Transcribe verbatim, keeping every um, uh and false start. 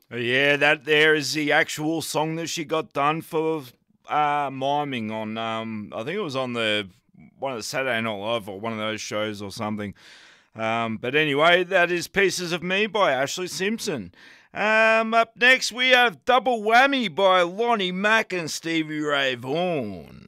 Yeah, that there is the actual song that she got done for uh, miming on. Um, I think it was on the one of the Saturday Night Live or one of those shows or something. Um, but anyway, that is Pieces of Me by Ashley Simpson. Um, up next, we have Double Whammy by Lonnie Mack and Stevie Ray Vaughan.